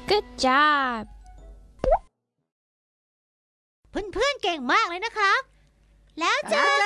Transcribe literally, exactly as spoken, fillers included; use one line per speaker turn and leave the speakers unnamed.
Good job
เพื่อนๆเก่งมากเลยนะครับแล้วเจอ